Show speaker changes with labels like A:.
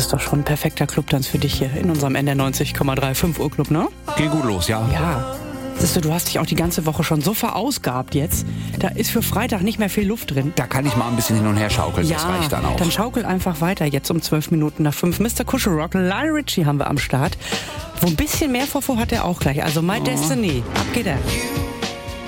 A: ist doch schon ein perfekter Clubtanz für dich hier in unserem NDR 90,3 5 Uhr Club, ne?
B: Geht gut los, ja.
A: Ja. Siehst du hast dich auch die ganze Woche schon so verausgabt jetzt. Da ist für Freitag nicht mehr viel Luft drin.
B: Da kann ich mal ein bisschen hin und her schaukeln, das reicht dann auch.
A: Dann schaukel einfach weiter. Jetzt um 12 Minuten nach 5. Mr. Kuschelrock, Lionel Richie haben wir am Start. Wo ein bisschen mehr Vorfuhr hat er auch gleich. Also My Destiny. Ab geht er.